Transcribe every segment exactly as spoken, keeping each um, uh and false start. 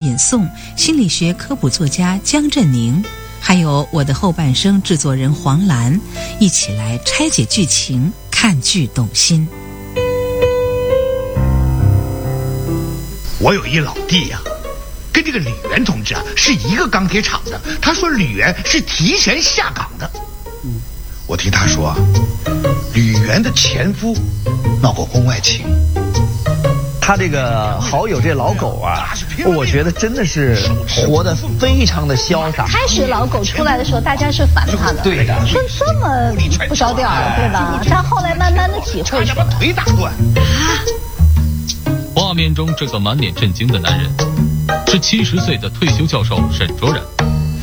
尹颂、心理学科普作家江振宁，还有我的后半生制作人黄兰，一起来拆解剧情，看剧懂心。 我有一老弟呀、啊，跟这个吕元同志啊是一个钢铁厂的。他说吕元是提前下岗的。嗯，我听他说啊，吕元的前夫闹过婚外情。 他这个好友这老狗啊，我觉得真的是活得非常的潇洒。 开始老狗出来的时候，大家是烦他的， 对的， 说这么不着调，对吧？但后来慢慢的体会， 把腿打断。 画面中这个满脸震惊的男人，是七十岁的退休教授沈卓然。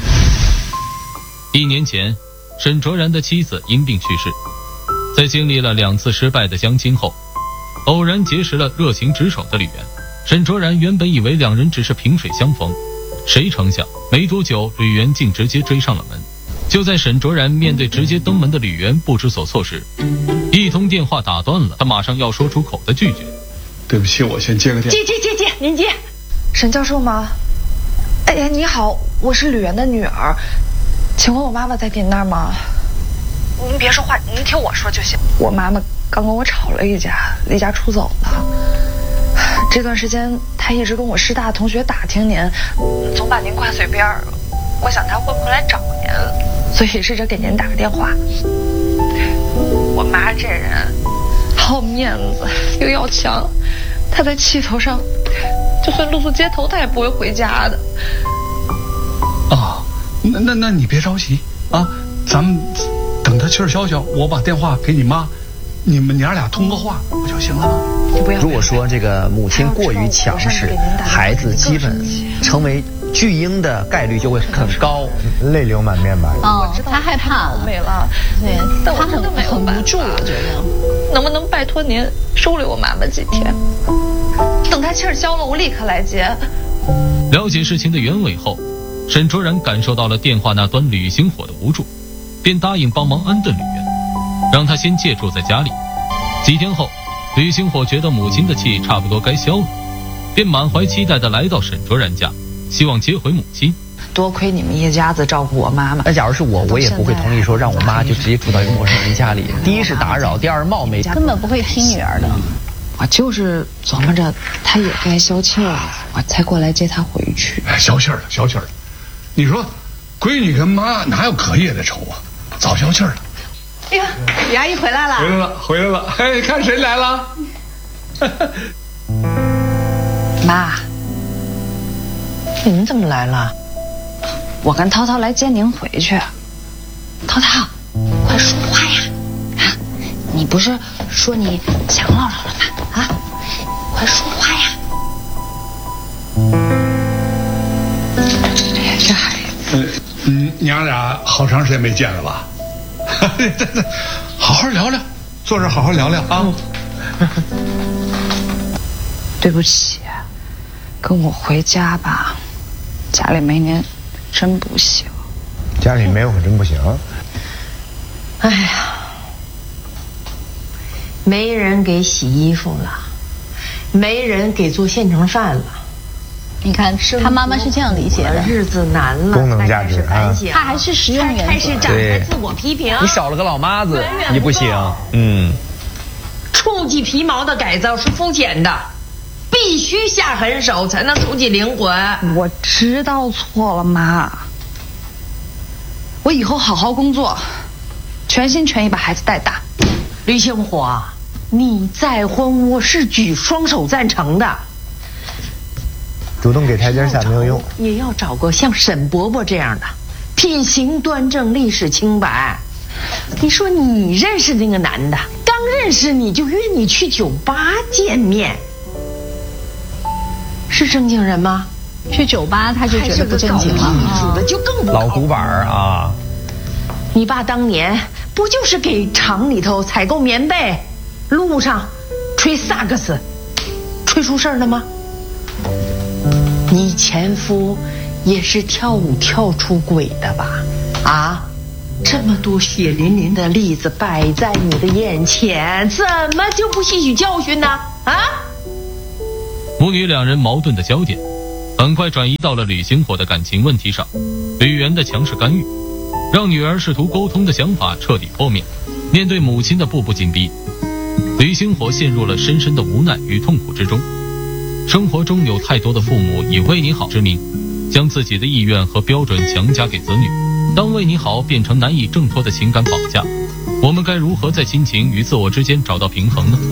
一年前，沈卓然的妻子因病去世，在经历了两次失败的相亲后，偶然结识了热情职守的吕元。沈卓然原本以为两人只是萍水相逢，谁成想没多久吕元竟直接追上了门。就在沈卓然面对直接登门的吕元不知所措时，一通电话打断了他马上要说出口的拒绝。 对不起，我先接个电话。 接接接接，您接。 沈教授吗？哎呀，你好，我是吕元的女儿，请问我妈妈在您那儿吗？您别说话，您听我说就行。我妈妈刚跟我吵了一架，离家出走了。这段时间她一直跟我师大同学打听您，总把您挂嘴边儿。我想她会不会来找您，所以试着给您打个电话。我妈这人好面子又要强，她在气头上，就算露宿街头，她也不会回家的。 啊，那那那你别着急啊，咱们等她气儿消消，我把电话给你妈，你们娘俩通个话不就行了吗？ 如果说这个母亲过于强势，孩子基本成为巨婴的概率就会很高， 泪流满面吧。 哦，他害怕了， 没了。 对， 但我真的没有很无助，我觉得。 能不能拜托您收留我妈妈几天？等她气儿消了，我立刻来接。 了解事情的原委后，沈卓然感受到了电话那端吕星火的无助，便答应帮忙安顿吕元，让他先借住在家里。几天后，吕星火觉得母亲的气差不多该消了，便满怀期待地来到沈卓然家，希望接回母亲。 多亏你们一家子照顾我妈妈。 那假如是我，我也不会同意说让我妈就直接住到一个陌生人家里。第一是打扰，第二冒昧， 根本不会听女儿的。 我就是琢磨着她也该消气了，我才过来接她回去。 哎，消气儿了，消气儿了。你说，闺女跟妈哪有隔夜的仇啊？早消气儿了。 哎呀，李阿姨回来了。 回来了，回来了。哎，看谁来了？ 妈，您怎么来了？我跟涛涛来接您回去。涛涛，快说话呀！啊，你不是说你想姥姥了吗？啊，快说话呀！哎呀，这孩子， 嗯，娘俩好长时间没见了吧？好好聊聊，坐这好好聊聊啊。 对不起，跟我回家吧，家里没您真不行。 家里没有可真不行。 哎呀，没人给洗衣服了，没人给做现成饭了。 你看，他妈妈是这样理解的， 日子难了， 功能价值啊， 他还是实用原则， 开始展开自我批评。 你少了个老妈子，你不行。嗯， 触及皮毛的改造是肤浅的，必须下狠手才能触及灵魂。 我知道错了，妈。我以后好好工作，全心全意把孩子带大。 吕星火，你再婚我是举双手赞成的。 主动给台阶下没有用， 也要找个像沈伯伯这样的，品行端正，历史清白。你说你认识那个男的，刚认识你就约你去酒吧见面，是正经人吗？ 去酒吧他就觉得不正经了， 属的就更不老古板啊。 你爸当年不就是给厂里头采购棉被，路上吹萨克斯，吹出事儿了吗？你前夫也是跳舞跳出轨的吧？啊，这么多血淋淋的例子摆在你的眼前，怎么就不吸取教训呢？啊！ 母女两人矛盾的焦点， 很快转移到了吕星火的感情问题上。吕媛的强势干预，让女儿试图沟通的想法彻底破灭。面对母亲的步步紧逼，吕星火陷入了深深的无奈与痛苦之中。生活中有太多的父母以为你好之名，将自己的意愿和标准强加给子女，当为你好变成难以挣脱的情感绑架，我们该如何在亲情与自我之间找到平衡呢？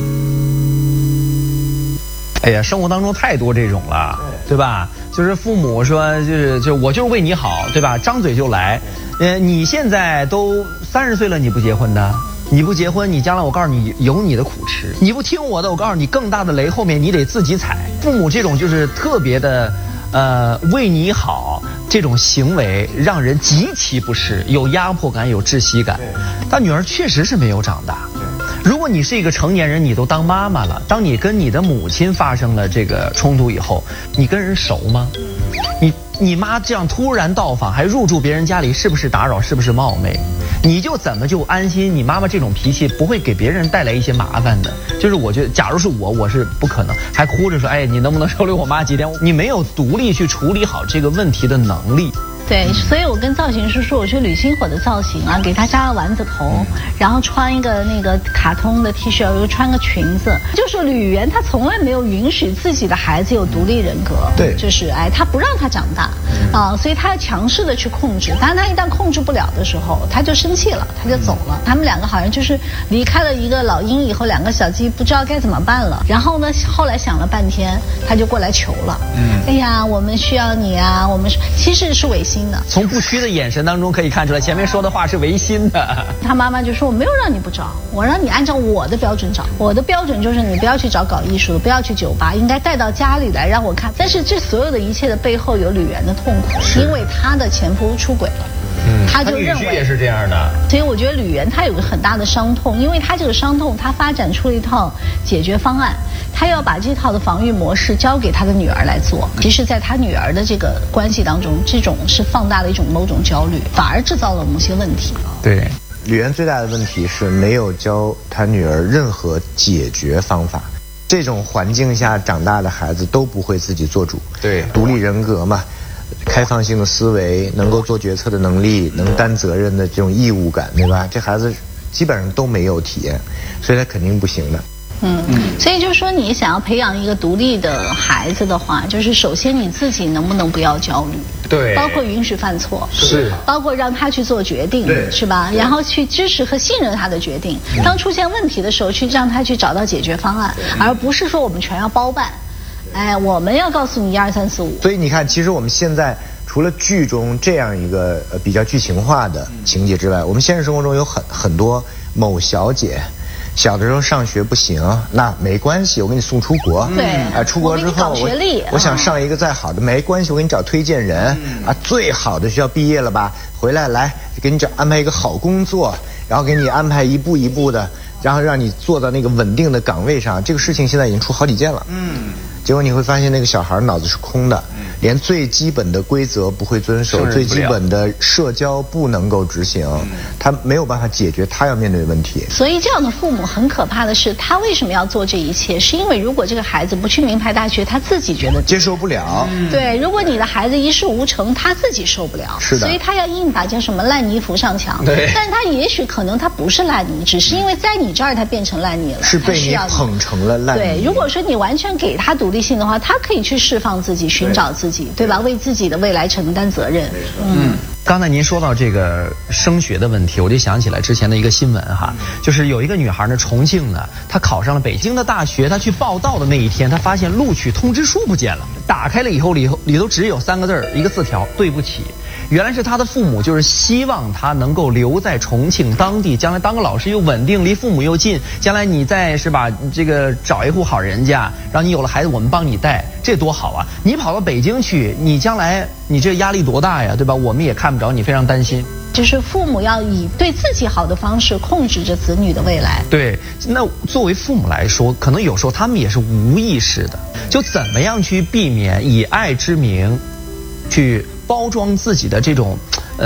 哎呀，生活当中太多这种了，对吧？就是父母说，就是就我就是为你好，对吧？张嘴就来。呃，你现在都三十岁了，你不结婚的，你不结婚，你将来我告诉你有你的苦吃。你不听我的，我告诉你更大的雷后面你得自己踩。父母这种就是特别的，呃，为你好这种行为让人极其不适，有压迫感，有窒息感。但女儿确实是没有长大。如果你是一个成年人，你都当妈妈了，当你跟你的母亲发生了这个冲突以后，你跟人熟吗？你你妈这样突然到访，还入住别人家里，是不是打扰？是不是冒昧？你就怎么就安心？你妈妈这种脾气不会给别人带来一些麻烦的。就是我觉得，假如是我，我是不可能还哭着说，哎，你能不能收留我妈几天？你没有独立去处理好这个问题的能力。 对，所以我跟造型师说，我说吕星火的造型啊，给他扎了丸子头，然后穿一个那个卡通的 T 恤，又穿个裙子，就是吕媛她从来没有允许自己的孩子有独立人格， 对， 就是哎，她不让他长大啊，所以她要强势的去控制，但是她一旦控制不了的时候，她就生气了，她就走了。他们两个好像就是离开了一个老鹰以后，两个小鸡不知道该怎么办了。然后呢，后来想了半天，他就过来求了，嗯，哎呀，我们需要你啊，我们是其实是违心。 从不虚的眼神当中可以看出来，前面说的话是违心的。 他妈妈就说：“我没有让你不找，我让你按照我的标准找。我的标准就是你不要去找搞艺术的，不要去酒吧，应该带到家里来让我看。”但是这所有的一切的背后有吕媛的痛苦，因为她的前夫出轨了。 嗯， 他就认为他女婿也是这样的， 所以我觉得吕媛她有个很大的伤痛，因为她这个伤痛，她发展出了一套解决方案，她要把这套的防御模式交给她的女儿来做。其实，在她女儿的这个关系当中，这种是放大了一种某种焦虑，反而制造了某些问题。 对， 吕媛最大的问题是没有教她女儿任何解决方法。这种环境下长大的孩子都不会自己做主， 对， 独立人格嘛。开放性的思维，能够做决策的能力，能担责任的这种义务感，对吧？这孩子基本上都没有体验，所以他肯定不行的。 嗯，所以就是说，你想要培养一个独立的孩子的话，就是首先你自己能不能不要焦虑， 对， 包括允许犯错， 是， 包括让他去做决定，是吧？然后去支持和信任他的决定，当出现问题的时候，去让他去找到解决方案，而不是说我们全要包办。哎，我们要告诉你一二三四五。 所以你看，其实我们现在除了剧中这样一个呃比较剧情化的情节之外，我们现实生活中有很很多某小姐，小的时候上学不行，那没关系，我给你送出国。 对， 啊、呃，出国之后我我, 我想上一个再好的，没关系，我给你找推荐人。啊，最好的学校毕业了吧，回来来给你找安排一个好工作，然后给你安排一步一步的，然后让你做到那个稳定的岗位上。这个事情现在已经出好几件了。嗯。结果你会发现那个小孩脑子是空的，连最基本的规则不会遵守，最基本的社交不能够执行，他没有办法解决他要面对的问题。 所以这样的父母很可怕的是，他为什么要做这一切？是因为如果这个孩子不去名牌大学，他自己觉得接受不了。 对，如果你的孩子一事无成，他自己受不了。 是的。 所以他要硬把叫什么烂泥扶上墙。 对。 但是他也许可能他不是烂泥，只是因为在你这儿他变成烂泥了， 是被你捧成了烂泥。 对，如果说你完全给他独立性的话，他可以去释放自己，寻找自己，对吧？为自己的未来承担责任。 嗯，刚才您说到这个升学的问题，我就想起来之前的一个新闻哈，就是有一个女孩呢，重庆的，她考上了北京的大学，她去报到的那一天，她发现录取通知书不见了，打开了以后，里头里头只有三个字儿，一个字条，对不起。原来是她的父母就是希望她能够留在重庆当地，将来当个老师又稳定，离父母又近，将来你再是吧，这个找一户好人家，然后你有了孩子，我们帮你带，这多好啊！你跑到北京去，你将来你这压力多大呀，对吧？我们也看不着你，非常担心。 就是父母要以对自己好的方式控制着子女的未来。 对，那作为父母来说，可能有时候他们也是无意识的，就怎么样去避免以爱之名去包装自己的这种呃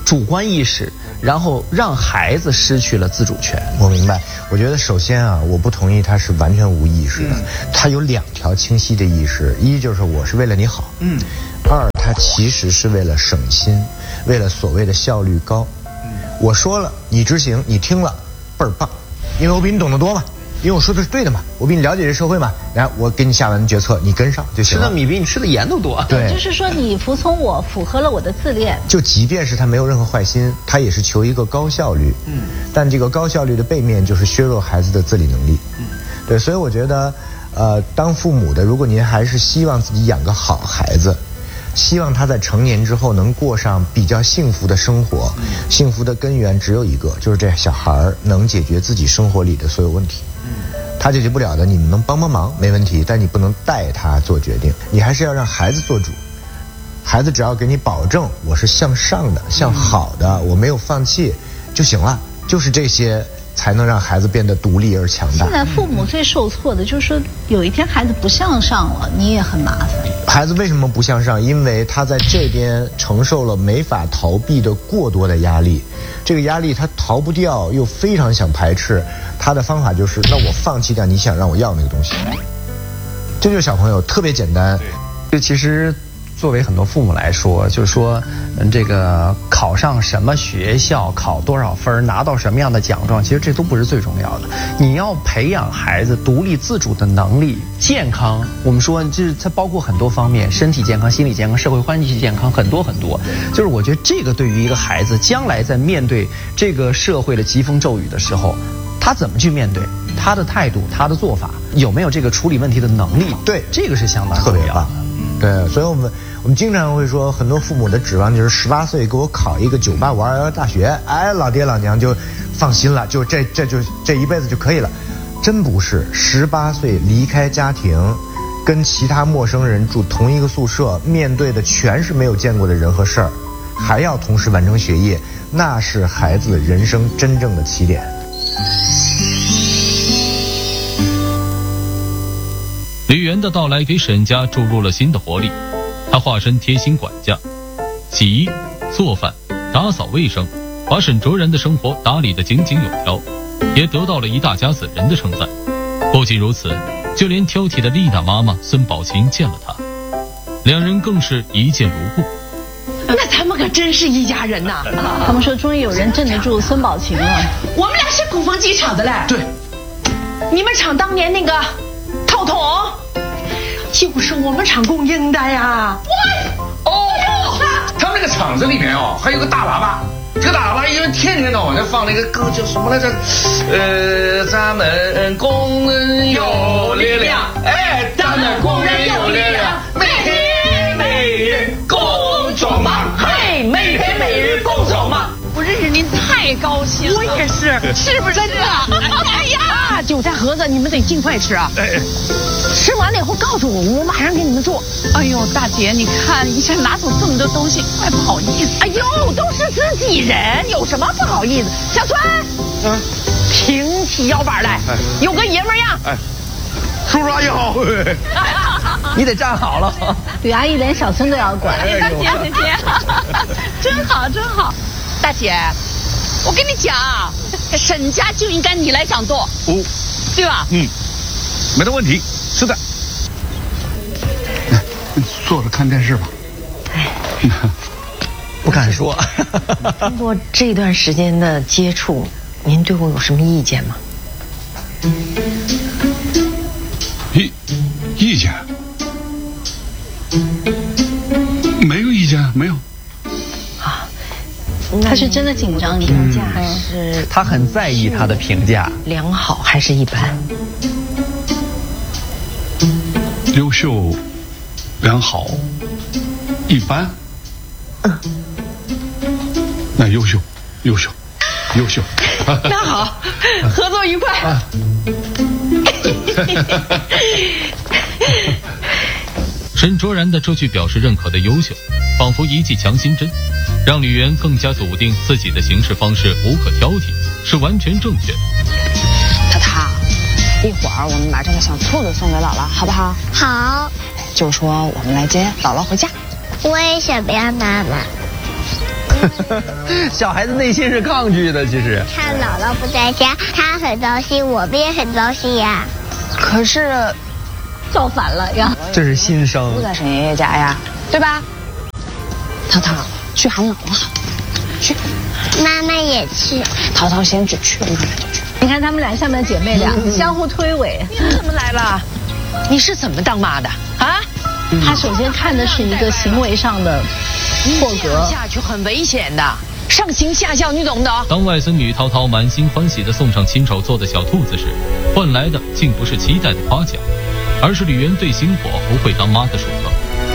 主观意识，然后让孩子失去了自主权。 我明白，我觉得首先啊，我不同意他是完全无意识的，嗯、他有两条清晰的意识，一就是我是为了你好，嗯，二他其实是为了省心，为了所谓的效率高。嗯、我说了，你执行，你听了，倍儿棒，因为我比你懂得多嘛。因为我说的是对的嘛，我比你了解这社会嘛，然后我给你下完决策，你跟上就行了。 吃的米比你吃的盐都多。 对， 就是说你服从我，符合了我的自恋。 就即便是他没有任何坏心，他也是求一个高效率。嗯。但这个高效率的背面就是削弱孩子的自理能力。嗯。对，所以我觉得，呃，当父母的，如果您还是希望自己养个好孩子，希望他在成年之后能过上比较幸福的生活，嗯、幸福的根源只有一个，就是这小孩儿能解决自己生活里的所有问题。他解决不了的，你们能帮帮忙没问题，但你不能带他做决定，你还是要让孩子做主。孩子只要给你保证我是向上的、向好的，我没有放弃就行了，就是这些才能让孩子变得独立而强大。 现在父母最受挫的就是说，有一天孩子不向上了，你也很麻烦。 孩子为什么不向上？因为他在这边承受了没法逃避的过多的压力，这个压力他逃不掉，又非常想排斥。他的方法就是，那我放弃掉你想让我要那个东西。这就是小朋友特别简单。 这其实作为很多父母来说，就是说，嗯，这个考上什么学校，考多少分，拿到什么样的奖状，其实这都不是最重要的。你要培养孩子独立自主的能力，健康。我们说，就是它包括很多方面，身体健康、心理健康、社会关系健康，很多很多。就是我觉得这个对于一个孩子将来在面对这个社会的疾风骤雨的时候，他怎么去面对，他的态度，他的做法，有没有这个处理问题的能力？ 对， 这个是相当特别棒。对，所以我们我们经常会说，很多父母的指望就是十八岁给我考一个九八五二幺大学，哎，老爹老娘就放心了，就这这就这一辈子就可以了。真不是，十八岁离开家庭，跟其他陌生人住同一个宿舍，面对的全是没有见过的人和事儿，还要同时完成学业，那是孩子人生真正的起点。 吕媛的到来给沈家注入了新的活力，他化身贴心管家，洗衣、做饭、打扫卫生，把沈卓然的生活打理得井井有条，也得到了一大家子人的称赞。不仅如此，就连挑剔的丽娜妈妈孙宝琴见了他，两人更是一见如故。 那他们可真是一家人呐！ 他们说终于有人镇得住孙宝琴了。 我们俩是鼓风机厂的嘞。 对， 你们厂当年那个套筒就是我们厂供应的呀。 哦，他们那个厂子里面哦，还有个大喇叭，这个大喇叭因为天天到晚在放那个歌，叫什么来着？呃，咱们工人有力量，哎，咱们工人有力量，每天每日工作忙， 嘿，每天每日工作忙。 我认识您太高兴了， 我也是， 是不是真的？ 哎呀，韭菜盒子你们得尽快吃啊！哎，吃完了以后告诉我，我马上给你们做。 哎呦，大姐，你看一下拿走这么多东西，怪不好意思。 哎呦，都是自己人，有什么不好意思？小孙，嗯，挺起腰板来，哎、有个爷们样。哎， 叔叔阿姨好。 你得站好了。 吕阿姨连小孙都要管。 大姐，姐姐，真好，真好。 大姐，我跟你讲，沈家就应该你来掌舵，哦，对吧？ 嗯，没得问题，是的。 坐着看电视吧。 哎， 不敢说。 通过这段时间的接触，您对我有什么意见吗？ 意意见？没有意见，没有。 他是真的紧张， 评价是他很在意他的评价， 良好还是一般？ 优秀，良好，一般。嗯，那优秀，优秀，优秀。 那好，合作愉快。啊沈卓然的这句表示认可的优秀，仿佛一剂强心针，让吕媛更加笃定自己的行事方式无可挑剔，是完全正确的。 太太，一会儿我们把这个小兔子送给姥姥，好不好？ 好。 就是说我们来接姥姥回家。 为什么呀，妈妈？ 小孩子内心是抗拒的，其实。 看姥姥不在家，他很糟心，我们也很糟心呀。 可是， 造反了呀！ 这是心声。 不在沈爷爷家呀，对吧？淘淘，去喊姥姥好，去。 妈妈也去。 淘淘先去，去妈妈就去。 你看他们俩像不像姐妹俩，嗯、相互推诿。 你怎么来了？你是怎么当妈的啊？ 他首先看的是一个行为上的破格， 下去很危险的，上行下效，你懂的。 当外孙女涛涛满心欢喜地送上亲手做的小兔子时，换来的竟不是期待的夸奖，而是吕媛对星火不会当妈的数落。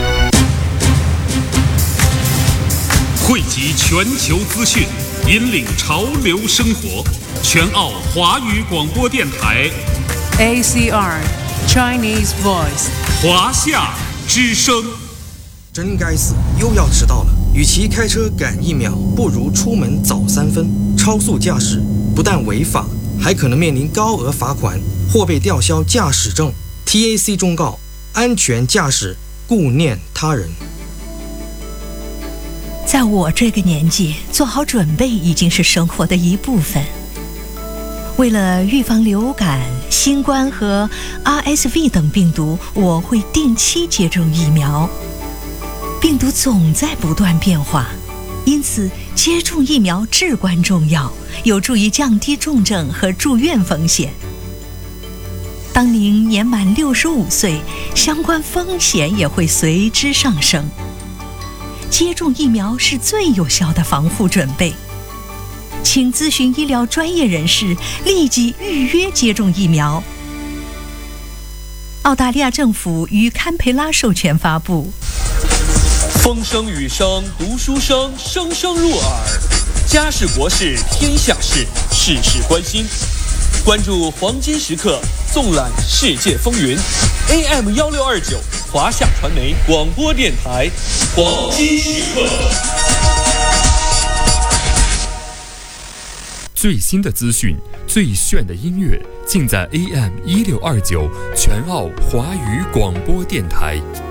汇集全球资讯，引领潮流生活，全澳华语广播电台 A C R Chinese Voice 华夏之声。 真该死，又要迟到了。与其开车赶一秒，不如出门早三分。超速驾驶不但违法，还可能面临高额罚款或被吊销驾驶证。T A C 忠告：安全驾驶，顾念他人。 在我这个年纪，做好准备已经是生活的一部分。为了预防流感、新冠和 R S V 等病毒，我会定期接种疫苗。病毒总在不断变化，因此接种疫苗至关重要，有助于降低重症和住院风险。当您年满六十五岁，相关风险也会随之上升。接种疫苗是最有效的防护准备。请咨询医疗专业人士，立即预约接种疫苗。澳大利亚政府于堪培拉授权发布。 风声雨声读书声，声声入耳。家事国事天下事，事事关心。关注黄金时刻，纵览世界风云。A M 幺六二九华夏传媒广播电台，黄金时刻。 最新的资讯，最炫的音乐，尽在 A M 一六二九全澳华语广播电台。